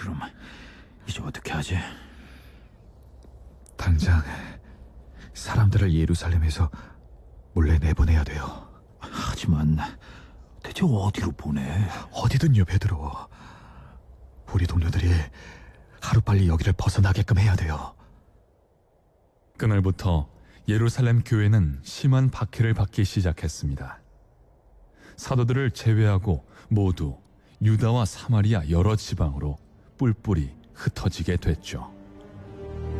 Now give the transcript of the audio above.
그럼 이제 어떻게 하지? 당장 사람들을 예루살렘에서 몰래 내보내야 돼요. 하지만 대체 어디로 보내? 어디든요, 베드로. 우리 동료들이 하루빨리 여기를 벗어나게끔 해야 돼요. 그날부터 예루살렘 교회는 심한 박해를 받기 시작했습니다. 사도들을 제외하고 모두 유다와 사마리아 여러 지방으로 뿔뿔이 흩어지게 됐죠.